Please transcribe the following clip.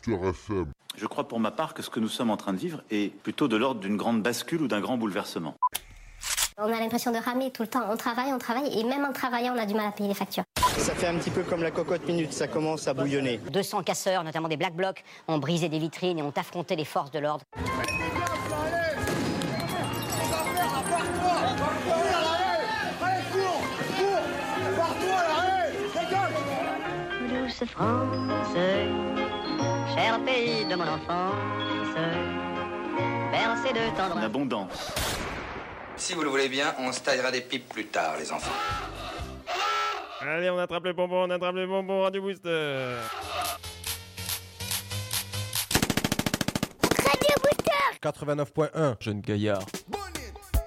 Booster FM. Je crois pour ma part que ce que nous sommes en train de vivre est plutôt de l'ordre d'une grande bascule ou d'un grand bouleversement. On a l'impression de ramer tout le temps. On travaille, et même en travaillant, on a du mal à payer les factures. Ça fait un petit peu comme la cocotte minute, ça commence à bouillonner. 200 casseurs, notamment des Black Blocs, ont brisé des vitrines et ont affronté les forces de l'ordre. Douce France, cher pays de mon enfance, bercé de tendresse. Une abondance. Si vous le voulez bien, on se taillera des pipes plus tard, les enfants. Allez, on attrape le bonbon, Radio Booster. Radio Booster 89.1, Jeune Gaillard. Bon